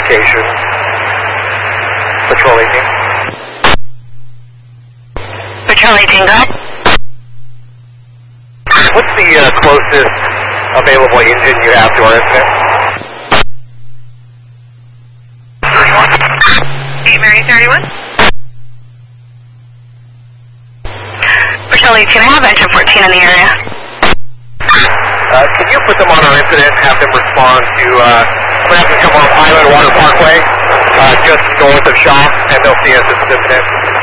communications. Patrol 18. Patrol 18, go ahead. What's the closest available engine you have to our incident? 31. 8 Mary 31. Patrol 18, I have engine 14 in the area. Can you put them on our incident and have them respond to, perhaps come on Highland Water Parkway, just north of Shaw, and they'll see us at this incident?